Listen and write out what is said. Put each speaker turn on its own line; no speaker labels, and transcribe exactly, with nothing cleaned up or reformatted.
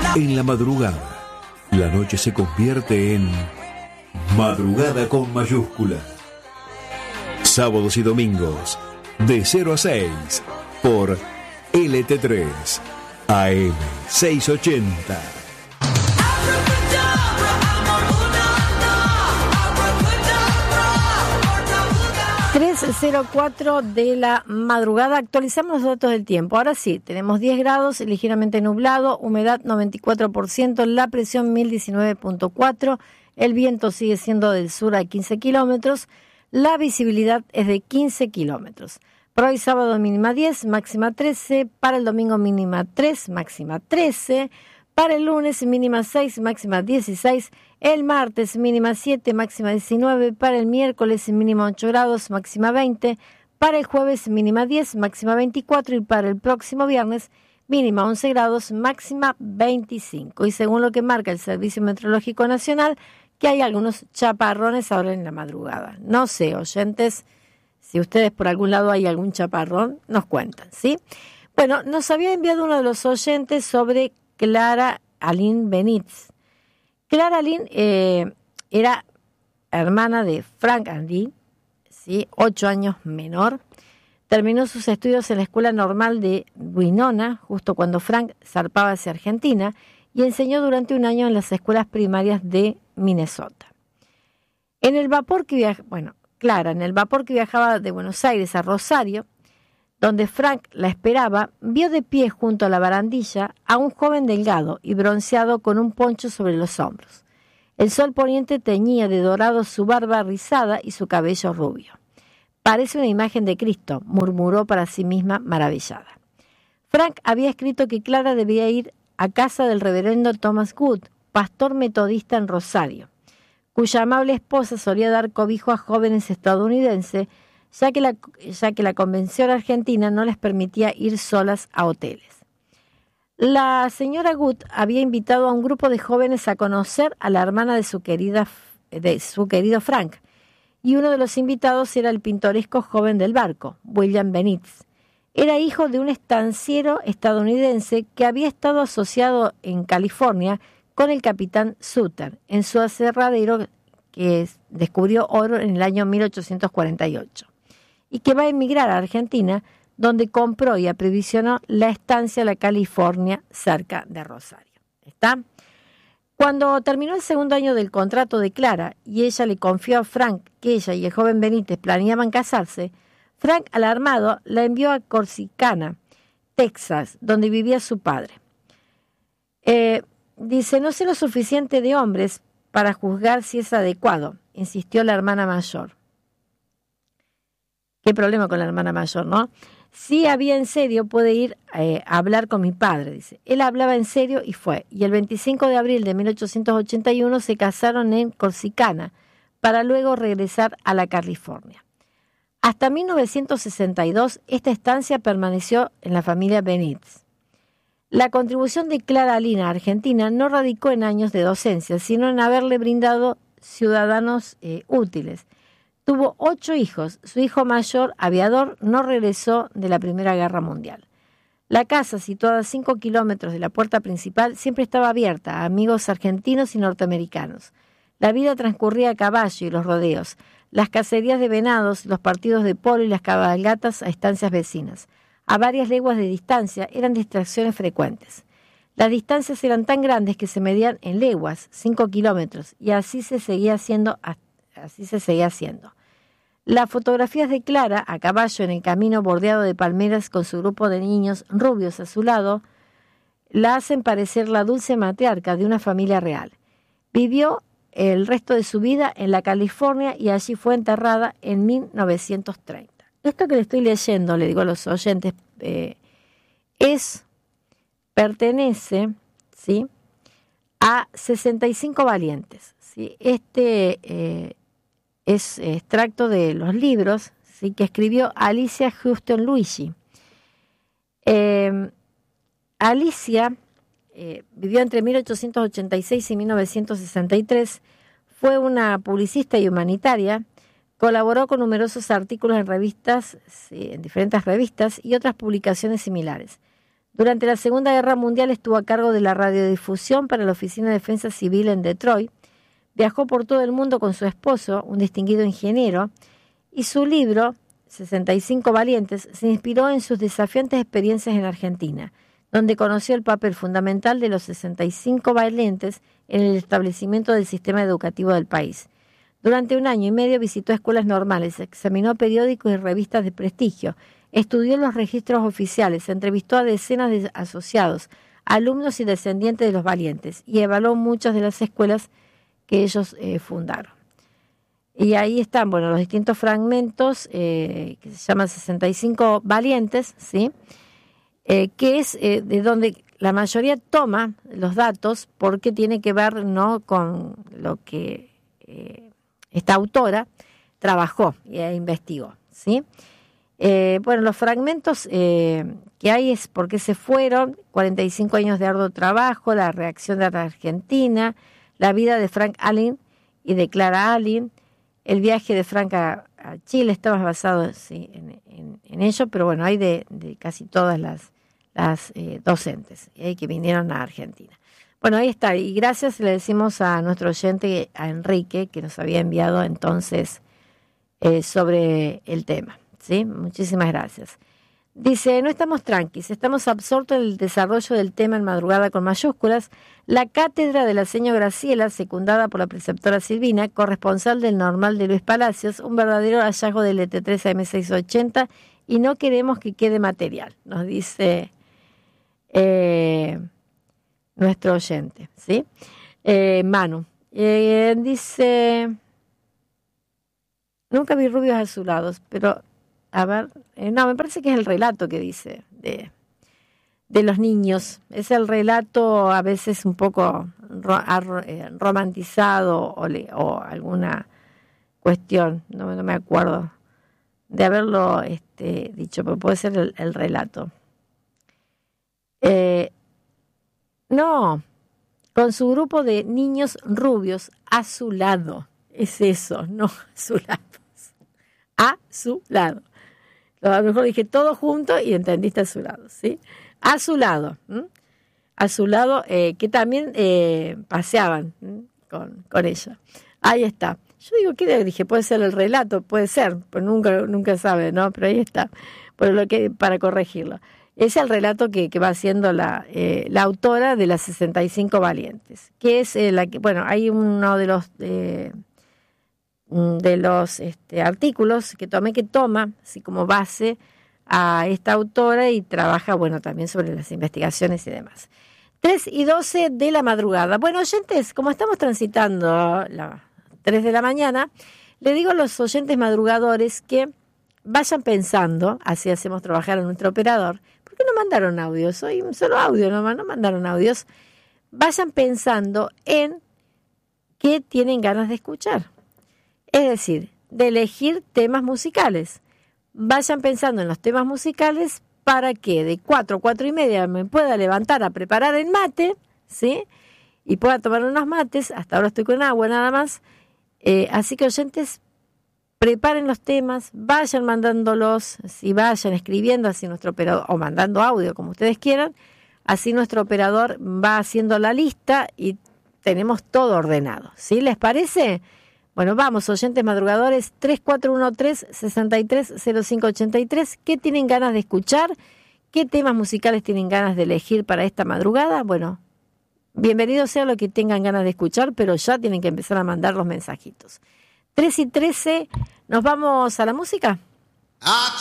En la madrugada, la noche se convierte en madrugada con mayúscula. Sábados y domingos, de cero a seis, por L T tres, A M seiscientos ochenta.
tres cero cuatro de la madrugada, actualizamos los datos del tiempo. Ahora sí, tenemos diez grados, ligeramente nublado, humedad noventa y cuatro por ciento, la presión mil diecinueve punto cuatro, el viento sigue siendo del sur a quince kilómetros, la visibilidad es de quince kilómetros. Para hoy sábado mínima diez, máxima trece, para el domingo mínima tres, máxima trece, para el lunes mínima seis, máxima dieciséis, el martes mínima siete, máxima diecinueve, para el miércoles mínima ocho grados, máxima veinte, para el jueves mínima diez, máxima veinticuatro y para el próximo viernes mínima once grados, máxima veinticinco. Y según lo que marca el Servicio Meteorológico Nacional, que hay algunos chaparrones ahora en la madrugada. No sé, oyentes, si ustedes por algún lado hay algún chaparrón, nos cuentan, ¿sí? Bueno, nos había enviado uno de los oyentes sobre Clara Aline Benítez. Clara Aline eh, era hermana de Frank Andy, ¿sí? Ocho años menor. Terminó sus estudios en la Escuela Normal de Winona, justo cuando Frank zarpaba hacia Argentina, y enseñó durante un año en las escuelas primarias de Minnesota. En el vapor que viaja, bueno, Clara, en el vapor que viajaba de Buenos Aires a Rosario, donde Frank la esperaba, vio de pie junto a la barandilla a un joven delgado y bronceado con un poncho sobre los hombros. El sol poniente teñía de dorado su barba rizada y su cabello rubio. «Parece una imagen de Cristo», murmuró para sí misma maravillada. Frank había escrito que Clara debía ir a casa del reverendo Thomas Good, pastor metodista en Rosario, cuya amable esposa solía dar cobijo a jóvenes estadounidenses, ya que la, ya que la Convención Argentina no les permitía ir solas a hoteles. La señora Good había invitado a un grupo de jóvenes a conocer a la hermana de su, querida, de su querido Frank, y uno de los invitados era el pintoresco joven del barco, William Benítez. Era hijo de un estanciero estadounidense que había estado asociado en California con el capitán Sutter en su aserradero que descubrió oro en el año mil ochocientos cuarenta y ocho. Y que va a emigrar a Argentina, donde compró y aprovisionó la estancia a la California cerca de Rosario. ¿Está? Cuando terminó el segundo año del contrato de Clara y ella le confió a Frank que ella y el joven Benítez planeaban casarse, Frank, alarmado, la envió a Corsicana, Texas, donde vivía su padre. Eh, dice, no sé lo suficiente de hombres para juzgar si es adecuado, insistió la hermana mayor. Qué problema con la hermana mayor, ¿no? Si había en serio, puede ir eh, a hablar con mi padre, dice. Él hablaba en serio y fue. Y el veinticinco de abril de mil ochocientos ochenta y uno se casaron en Corsicana para luego regresar a la California. Hasta mil novecientos sesenta y dos, esta estancia permaneció en la familia Benítez. La contribución de Clara Aline a Argentina no radicó en años de docencia, sino en haberle brindado ciudadanos eh, útiles. Tuvo ocho hijos. Su hijo mayor, aviador, no regresó de la Primera Guerra Mundial. La casa, situada a cinco kilómetros de la puerta principal, siempre estaba abierta a amigos argentinos y norteamericanos. La vida transcurría a caballo y los rodeos, las cacerías de venados, los partidos de polo y las cabalgatas a estancias vecinas. A varias leguas de distancia eran distracciones frecuentes. Las distancias eran tan grandes que se medían en leguas, cinco kilómetros, y así se seguía haciendo, así se seguía haciendo. Las fotografías de Clara, a caballo en el camino bordeado de palmeras con su grupo de niños rubios a su lado, la hacen parecer la dulce matriarca de una familia real. Vivió el resto de su vida en la California y allí fue enterrada en mil novecientos treinta. Esto que le estoy leyendo, le digo a los oyentes, eh, es, pertenece, ¿sí?, a sesenta y cinco valientes, ¿sí? Este eh, es extracto de los libros, ¿sí?, que escribió Alicia Houston Luigi. Eh, Alicia eh, vivió entre mil ochocientos ochenta y seis y mil novecientos sesenta y tres, fue una publicista y humanitaria, colaboró con numerosos artículos en revistas, sí, en diferentes revistas y otras publicaciones similares. Durante la Segunda Guerra Mundial estuvo a cargo de la radiodifusión para la Oficina de Defensa Civil en Detroit. Viajó por todo el mundo con su esposo, un distinguido ingeniero, y su libro, sesenta y cinco Valientes, se inspiró en sus desafiantes experiencias en Argentina, donde conoció el papel fundamental de los sesenta y cinco valientes en el establecimiento del sistema educativo del país. Durante un año y medio visitó escuelas normales, examinó periódicos y revistas de prestigio, estudió los registros oficiales, entrevistó a decenas de asociados, alumnos y descendientes de los valientes y evaluó muchas de las escuelas que ellos eh, fundaron. Y ahí están, bueno, los distintos fragmentos eh, que se llaman sesenta y cinco Valientes, ¿sí? Eh, que es eh, de donde la mayoría toma los datos porque tiene que ver, ¿no?, con lo que eh, esta autora trabajó e investigó, ¿sí? Eh, bueno, los fragmentos eh, que hay es por qué se fueron, cuarenta y cinco años de arduo trabajo, la reacción de la Argentina, la vida de Frank Allen y de Clara Allen, el viaje de Frank a, a Chile, está más basado sí, en, en, en ello, pero bueno, hay de, de casi todas las, las eh, docentes eh, que vinieron a Argentina. Bueno, ahí está, y gracias le decimos a nuestro oyente, a Enrique, que nos había enviado entonces eh, sobre el tema. ¿Sí? Muchísimas gracias. Dice, no estamos tranquis, estamos absortos en el desarrollo del tema en Madrugada con mayúsculas. La cátedra de la señora Graciela, secundada por la preceptora Silvina, corresponsal del Normal de Luis Palacios, un verdadero hallazgo del E T tres A M seiscientos ochenta, y no queremos que quede material, nos dice eh, nuestro oyente, ¿sí? Eh, Manu. Eh, dice, nunca vi rubios azulados, pero... A ver, eh, no, me parece que es el relato que dice de, de los niños. Es el relato a veces un poco ro, ar, eh, romantizado o, le, o alguna cuestión, no, no me acuerdo de haberlo este, dicho, pero puede ser el, el relato. Eh, no, con su grupo de niños rubios a su lado. Es eso, no a su lado. A su lado. A lo mejor dije todo junto y entendiste a su lado, ¿sí? A su lado, ¿m? a su lado, eh, que también eh, paseaban con, con ella. Ahí está. Yo digo, ¿qué dije? Puede ser el relato, puede ser, pero nunca, nunca sabe, ¿no? Pero ahí está, por lo que, para corregirlo. Es el relato que, que va haciendo la, eh, la autora de las sesenta y cinco Valientes, que es eh, la que, bueno, hay uno de los... Eh, de los este, artículos que tomé que toma así como base a esta autora y trabaja, bueno, también sobre las investigaciones y demás. tres y doce de la madrugada. Bueno, oyentes, como estamos transitando las tres de la mañana, le digo a los oyentes madrugadores que vayan pensando, así hacemos trabajar a nuestro operador. ¿Por qué no mandaron audios? Hoy solo audio nomás, no mandaron audios. Vayan pensando en qué tienen ganas de escuchar. Es decir, de elegir temas musicales. Vayan pensando en los temas musicales para que de cuatro, cuatro y media me pueda levantar a preparar el mate, ¿sí? Y pueda tomar unos mates. Hasta ahora estoy con agua nada más. Eh, así que oyentes, preparen los temas, vayan mandándolos, si vayan escribiendo así nuestro operador, o mandando audio como ustedes quieran, así nuestro operador va haciendo la lista y tenemos todo ordenado. ¿Sí? ¿Les parece? Bueno, vamos, oyentes madrugadores, tres cuatro uno tres, seis tres cero cinco ocho tres. ¿Qué tienen ganas de escuchar? ¿Qué temas musicales tienen ganas de elegir para esta madrugada? Bueno, bienvenido sea lo que tengan ganas de escuchar, pero ya tienen que empezar a mandar los mensajitos. tres y trece, ¿nos vamos a la música?